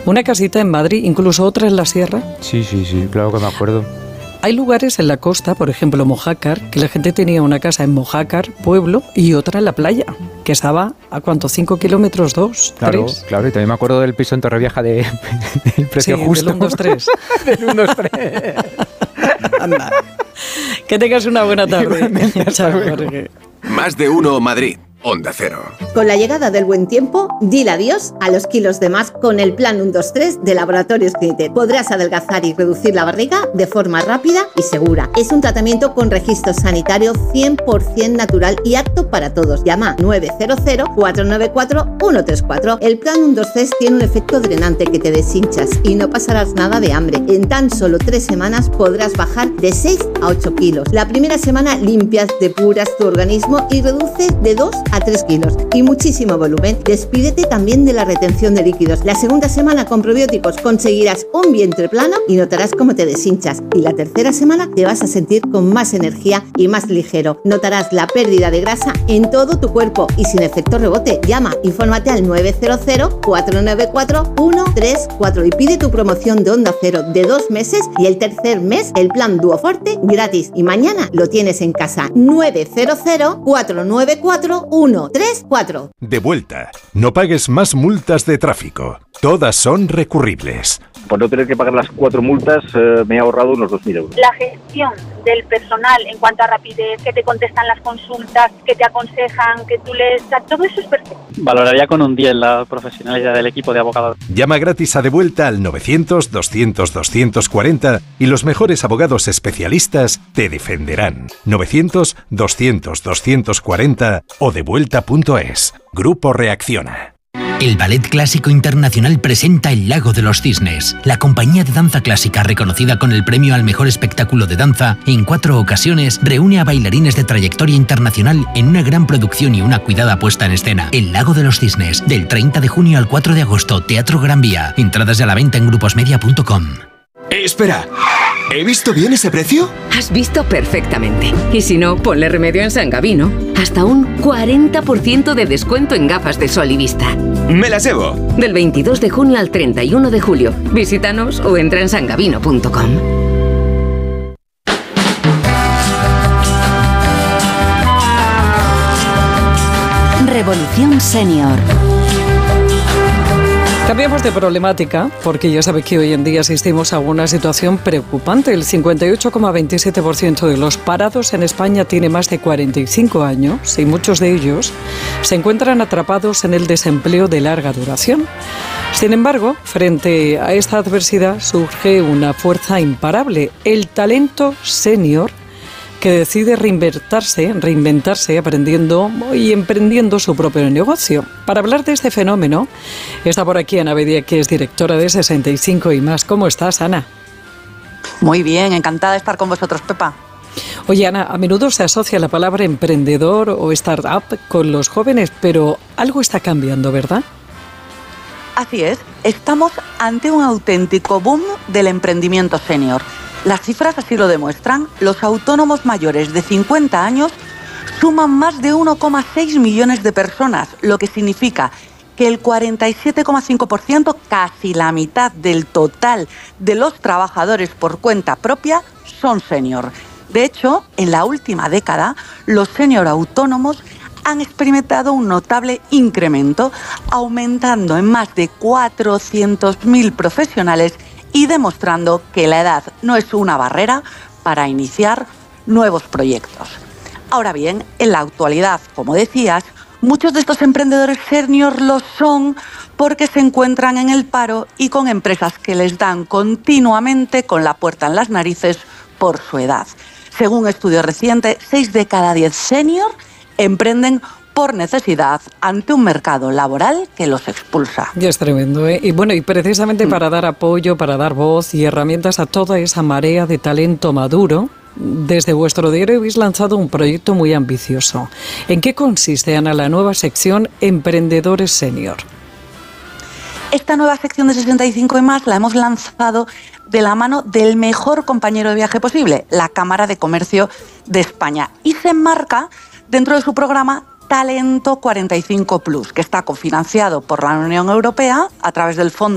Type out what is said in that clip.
una casita en Madrid, incluso otra en la sierra. Sí, claro que me acuerdo. Hay lugares en la costa, por ejemplo Mojácar, que la gente tenía una casa en Mojácar, pueblo, y otra en la playa, que estaba a ¿cuánto? 5 kilómetros, 2, 3. Claro, y también me acuerdo del piso en Torrevieja del precio justo. Del 1, 2, 3. Del 1, 2, 3. Anda. Que tengas una buena tarde. Chao, Jorge. Más de uno Madrid. Onda Cero. Con la llegada del buen tiempo, dile adiós a los kilos de más con el plan 1-2-3 de Laboratorios Clinitet. Podrás adelgazar y reducir la barriga de forma rápida y segura. Es un tratamiento con registro sanitario 100% natural y apto para todos. Llama 900-494-134. El plan 1-2-3 tiene un efecto drenante que te deshinchas y no pasarás nada de hambre. En tan solo 3 semanas podrás bajar de 6 a 8 kilos. La primera semana limpias, depuras tu organismo y reduces de 2 a 3 kilos y muchísimo volumen. Despídete también de la retención de líquidos. La segunda semana con probióticos conseguirás un vientre plano y notarás cómo te deshinchas. Y la tercera semana te vas a sentir con más energía y más ligero. Notarás la pérdida de grasa en todo tu cuerpo y sin efecto rebote. Llama, infórmate al 900-494-134 y pide tu promoción de Onda Cero de 2 meses y el tercer mes el plan Duoforte gratis. Y mañana lo tienes en casa. 900-494-134. De vuelta. No pagues más multas de tráfico. Todas son recurribles. Por no tener que pagar las 4 multas, me he ahorrado unos 2.000 euros. La gestión del personal en cuanto a rapidez, que te contestan las consultas, que te aconsejan, que tú les... Todo eso es perfecto. Valoraría con un 10 la profesionalidad del equipo de abogados. Llama gratis a De Vuelta al 900-200-240 y los mejores abogados especialistas te defenderán. 900-200-240 o devuelta.es. Grupo Reacciona. El Ballet Clásico Internacional presenta El Lago de los Cisnes. La compañía de danza clásica reconocida con el premio al mejor espectáculo de danza en 4 ocasiones reúne a bailarines de trayectoria internacional en una gran producción y una cuidada puesta en escena. El Lago de los Cisnes, del 30 de junio al 4 de agosto, Teatro Gran Vía. Entradas a la venta en gruposmedia.com. Espera, ¿he visto bien ese precio? Has visto perfectamente. Y si no, ponle remedio en San Gabino. Hasta un 40% de descuento en gafas de sol y vista. ¡Me las llevo! Del 22 de junio al 31 de julio. Visítanos o entra en sangabino.com. Revolución Senior. Cambiamos de problemática, porque ya sabe que hoy en día asistimos a una situación preocupante. El 58,27% de los parados en España tiene más de 45 años y muchos de ellos se encuentran atrapados en el desempleo de larga duración. Sin embargo, frente a esta adversidad surge una fuerza imparable, el talento senior, que decide reinventarse, aprendiendo y emprendiendo su propio negocio. Para hablar de este fenómeno, está por aquí Ana Bedia, que es directora de 65 y más. ¿Cómo estás, Ana? Muy bien, encantada de estar con vosotros, Pepa. Oye, Ana, a menudo se asocia la palabra emprendedor o startup con los jóvenes, pero algo está cambiando, ¿verdad? Así es, estamos ante un auténtico boom del emprendimiento senior. Las cifras así lo demuestran. Los autónomos mayores de 50 años suman más de 1,6 millones de personas, lo que significa que el 47,5%, casi la mitad del total de los trabajadores por cuenta propia, son senior. De hecho, en la última década, los senior autónomos han experimentado un notable incremento, aumentando en más de 400.000 profesionales y demostrando que la edad no es una barrera para iniciar nuevos proyectos. Ahora bien, en la actualidad, como decías, muchos de estos emprendedores senior lo son porque se encuentran en el paro y con empresas que les dan continuamente con la puerta en las narices por su edad. Según un estudio reciente, 6 de cada 10 senior emprenden por necesidad ante un mercado laboral que los expulsa. Ya es tremendo, ¿eh? Y bueno, y precisamente para dar apoyo, para dar voz y herramientas a toda esa marea de talento maduro, desde vuestro diario habéis lanzado un proyecto muy ambicioso. ¿En qué consiste, Ana, la nueva sección Emprendedores Senior? Esta nueva sección de 65 y más la hemos lanzado de la mano del mejor compañero de viaje posible, la Cámara de Comercio de España, y se enmarca dentro de su programa Talento 45 Plus, que está cofinanciado por la Unión Europea a través del Fondo